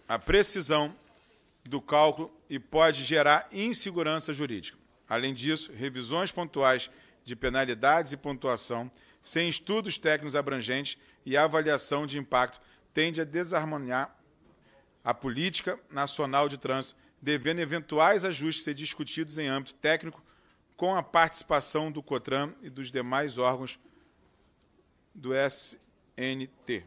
a precisão do cálculo e pode gerar insegurança jurídica. Além disso, revisões pontuais de penalidades e pontuação, sem estudos técnicos abrangentes e avaliação de impacto, tende a desarmoniar a política nacional de trânsito, devendo eventuais ajustes ser discutidos em âmbito técnico com a participação do COTRAN e dos demais órgãos do SNT.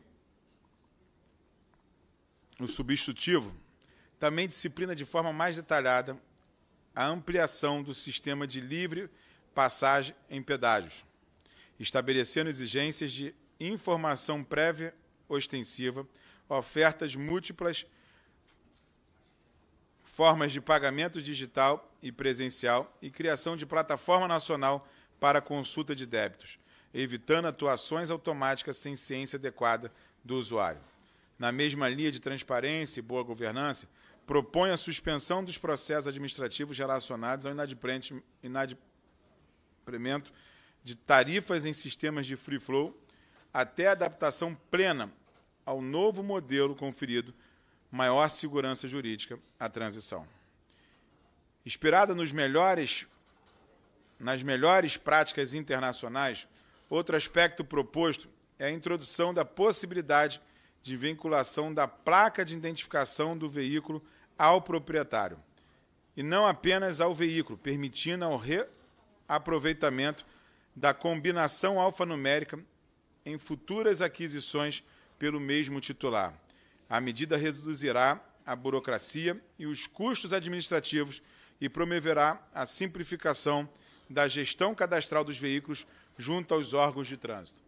O substitutivo também disciplina de forma mais detalhada a ampliação do sistema de livre passagem em pedágios, estabelecendo exigências de informação prévia ostensiva, ofertas múltiplas, formas de pagamento digital e presencial e criação de plataforma nacional para consulta de débitos, evitando atuações automáticas sem ciência adequada do usuário. Na mesma linha de transparência e boa governança, propõe a suspensão dos processos administrativos relacionados ao inadimplemento de tarifas em sistemas de free flow até a adaptação plena ao novo modelo conferido maior segurança jurídica à transição. Inspirada nas melhores práticas internacionais, outro aspecto proposto é a introdução da possibilidade de vinculação da placa de identificação do veículo ao proprietário, e não apenas ao veículo, permitindo o reaproveitamento da combinação alfanumérica em futuras aquisições pelo mesmo titular. A medida reduzirá a burocracia e os custos administrativos e promoverá a simplificação da gestão cadastral dos veículos junto aos órgãos de trânsito.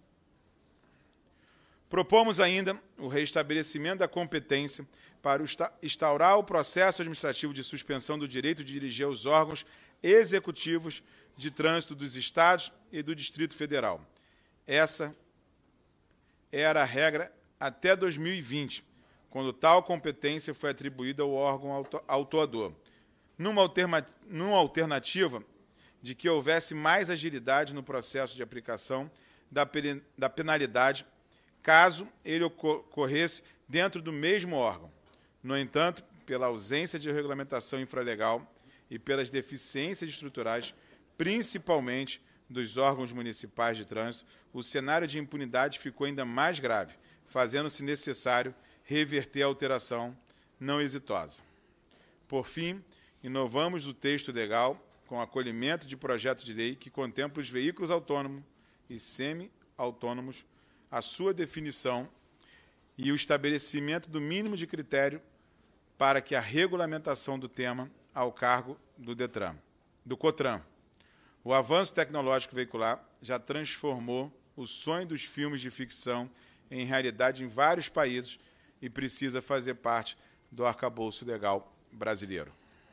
Propomos ainda o restabelecimento da competência para instaurar o processo administrativo de suspensão do direito de dirigir aos órgãos executivos de trânsito dos Estados e do Distrito Federal. Essa era a regra até 2020, quando tal competência foi atribuída ao órgão autuador, numa alternativa de que houvesse mais agilidade no processo de aplicação da penalidade, caso ele ocorresse dentro do mesmo órgão. No entanto, pela ausência de regulamentação infralegal e pelas deficiências estruturais, principalmente dos órgãos municipais de trânsito, o cenário de impunidade ficou ainda mais grave, fazendo-se necessário reverter a alteração não exitosa. Por fim, inovamos o texto legal com acolhimento de projeto de lei que contempla os veículos autônomos e semi-autônomos, a sua definição e o estabelecimento do mínimo de critério para que a regulamentação do tema ao cargo do COTRAN. O avanço tecnológico veicular já transformou o sonho dos filmes de ficção em realidade em vários países e precisa fazer parte do arcabouço legal brasileiro.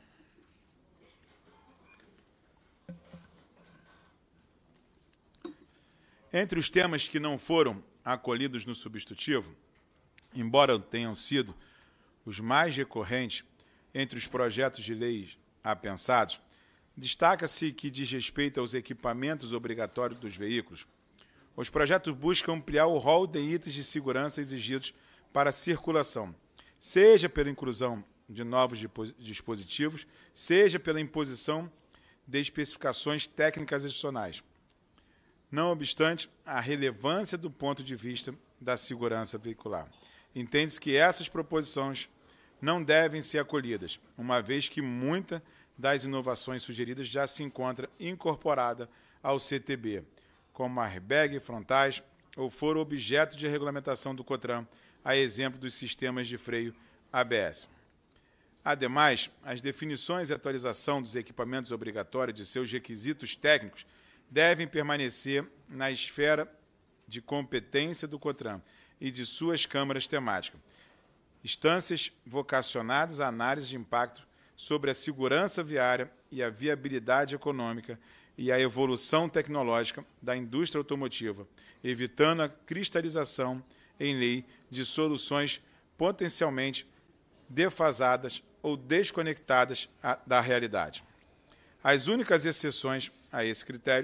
Entre os temas que não foram acolhidos no substitutivo, embora tenham sido os mais recorrentes entre os projetos de lei apensados, destaca-se que diz respeito aos equipamentos obrigatórios dos veículos. Os projetos buscam ampliar o rol de itens de segurança exigidos para a circulação, seja pela inclusão de novos dispositivos, seja pela imposição de especificações técnicas adicionais. Não obstante a relevância do ponto de vista da segurança veicular, entende-se que essas proposições não devem ser acolhidas, uma vez que muita das inovações sugeridas já se encontra incorporada ao CTB, como airbag frontais, ou foram objeto de regulamentação do COTRAN, a exemplo dos sistemas de freio ABS. Ademais, as definições e atualização dos equipamentos obrigatórios de seus requisitos técnicos devem permanecer na esfera de competência do COTRAN e de suas câmaras temáticas, instâncias vocacionadas à análise de impacto sobre a segurança viária e a viabilidade econômica e a evolução tecnológica da indústria automotiva, evitando a cristalização em lei de soluções potencialmente defasadas ou desconectadas da realidade. As únicas exceções a esse critério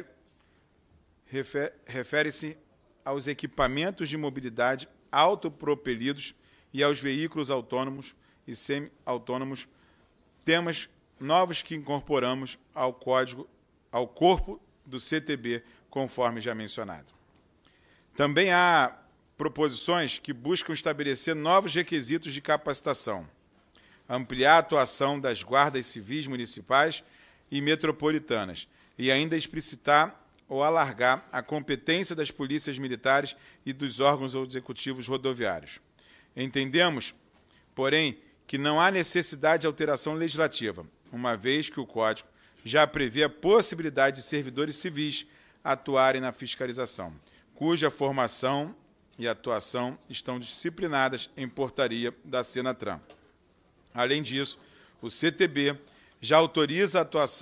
referem-se aos equipamentos de mobilidade autopropelidos e aos veículos autônomos e semi-autônomos, temas novos que incorporamos ao corpo do CTB, conforme já mencionado. Também há proposições que buscam estabelecer novos requisitos de capacitação, ampliar a atuação das guardas civis municipais e metropolitanas e ainda explicitar ou alargar a competência das polícias militares e dos órgãos executivos rodoviários. Entendemos, porém, que não há necessidade de alteração legislativa, uma vez que o Código já prevê a possibilidade de servidores civis atuarem na fiscalização, cuja formação e atuação estão disciplinadas em portaria da Senatran. Além disso, o CTB já autoriza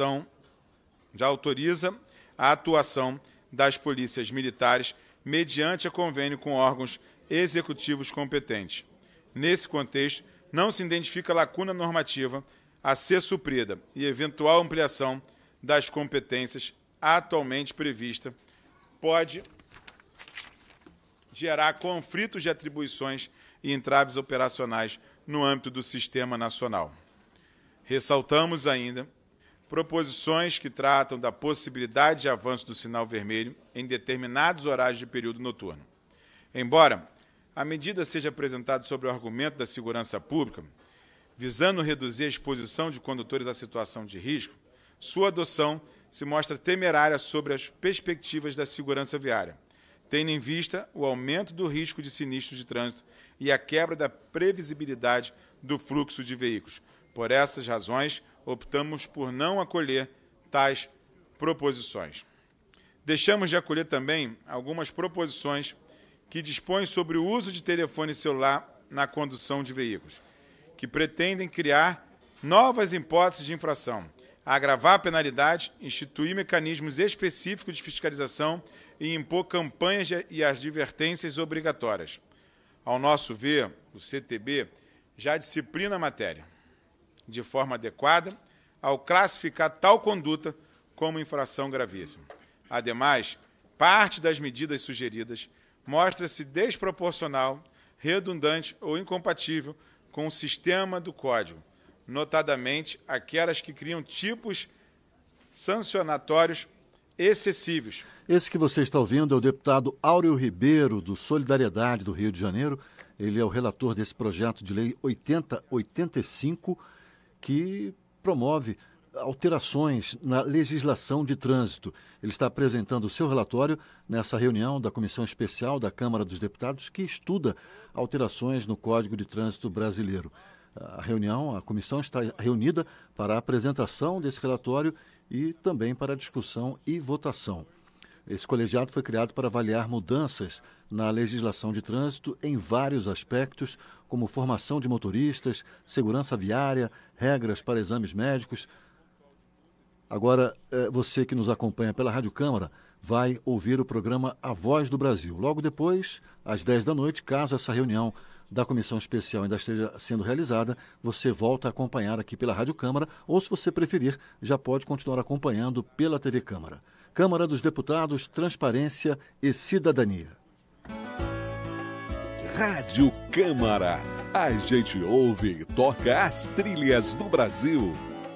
a atuação das polícias militares mediante convênio com órgãos executivos competentes. Nesse contexto, não se identifica lacuna normativa a ser suprida e eventual ampliação das competências atualmente prevista pode gerar conflitos de atribuições e entraves operacionais no âmbito do Sistema Nacional. Ressaltamos ainda proposições que tratam da possibilidade de avanço do sinal vermelho em determinados horários de período noturno. Embora a medida seja apresentada sobre o argumento da segurança pública, visando reduzir a exposição de condutores à situação de risco, sua adoção se mostra temerária sobre as perspectivas da segurança viária, tendo em vista o aumento do risco de sinistros de trânsito e a quebra da previsibilidade do fluxo de veículos. Por essas razões, optamos por não acolher tais proposições. Deixamos de acolher também algumas proposições que dispõem sobre o uso de telefone celular na condução de veículos, que pretendem criar novas hipóteses de infração, agravar a penalidade, instituir mecanismos específicos de fiscalização e impor campanhas e advertências obrigatórias. Ao nosso ver, o CTB já disciplina a matéria de forma adequada ao classificar tal conduta como infração gravíssima. Ademais, parte das medidas sugeridas mostra-se desproporcional, redundante ou incompatível com o sistema do Código, notadamente aquelas que criam tipos sancionatórios excessivos. Esse que você está ouvindo é o deputado Áureo Ribeiro, do Solidariedade do Rio de Janeiro. Ele é o relator desse projeto de lei 8085, que promove alterações na legislação de trânsito. Ele está apresentando o seu relatório nessa reunião da Comissão Especial da Câmara dos Deputados, que estuda alterações no Código de Trânsito Brasileiro. A comissão está reunida para a apresentação desse relatório e também para a discussão e votação. Esse colegiado foi criado para avaliar mudanças na legislação de trânsito em vários aspectos, como formação de motoristas, segurança viária, regras para exames médicos. Agora, você que nos acompanha pela Rádio Câmara vai ouvir o programa A Voz do Brasil. Logo depois, às 10 da noite, caso essa reunião da Comissão Especial ainda esteja sendo realizada, você volta a acompanhar aqui pela Rádio Câmara, ou, se você preferir, já pode continuar acompanhando pela TV Câmara. Câmara dos Deputados, Transparência e Cidadania. Rádio Câmara. A gente ouve e toca as trilhas do Brasil.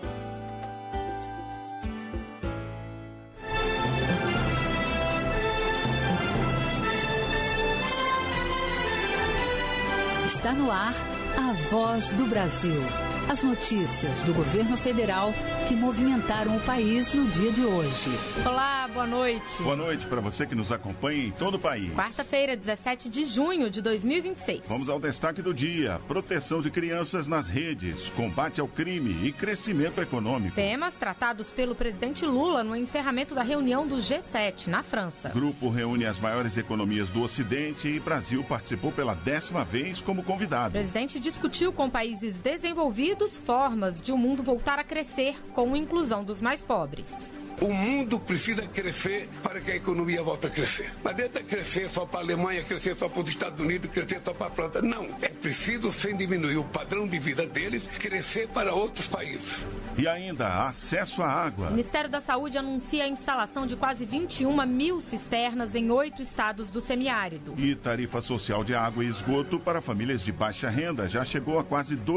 Está no ar a Voz do Brasil. As notícias do governo federal que movimentaram o país no dia de hoje. Olá, boa noite. Boa noite para você que nos acompanha em todo o país. Quarta-feira, 17 de junho de 2026. Vamos ao destaque do dia: proteção de crianças nas redes, combate ao crime e crescimento econômico. Temas tratados pelo presidente Lula no encerramento da reunião do G7, na França. Grupo reúne as maiores economias do Ocidente e Brasil participou pela 10ª vez como convidado. O presidente discutiu com países desenvolvidos formas de o mundo voltar a crescer com a inclusão dos mais pobres. O mundo precisa crescer para que a economia volte a crescer. Não adianta crescer só para a Alemanha, crescer só para os Estados Unidos, crescer só para a França. Não. É preciso, sem diminuir o padrão de vida deles, crescer para outros países. E ainda acesso à água. O Ministério da Saúde anuncia a instalação de quase 21 mil cisternas em 8 estados do semiárido. E tarifa social de água e esgoto para famílias de baixa renda já chegou a quase